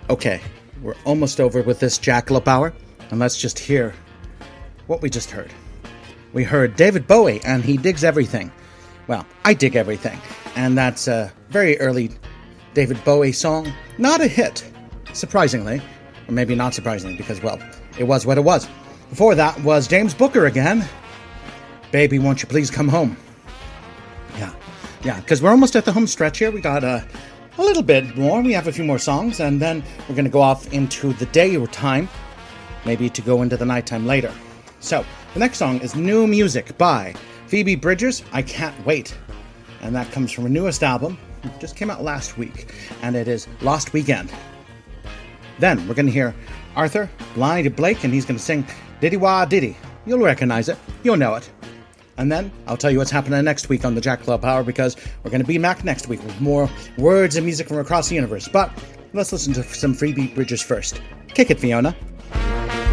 Okay, we're almost over with this Jackalope Hour, and let's just hear what we just heard. We heard David Bowie, and he digs everything. Well, I dig everything, and that's a very early David Bowie song. Not a hit, surprisingly, or maybe not surprisingly, because, well, it was what it was. Before that was James Booker again. Baby, won't you please come home? Yeah, because we're almost at the home stretch here. We got a little bit more. We have a few more songs, and then we're going to go off into the daytime, maybe to go into the nighttime later. So, the next song is New Music by Phoebe Bridgers, I Can't Wait. And that comes from her newest album. It just came out last week, and it is Lost Weekend. Then we're going to hear Arthur Blythe Blake, and he's going to sing Diddy Wah Diddy. You'll recognize it. You'll know it. And then I'll tell you what's happening next week on the Jackalope Hour, because we're going to be back next week with more words and music from across the universe. But let's listen to some Phoebe Bridgers first. Kick it, Fiona.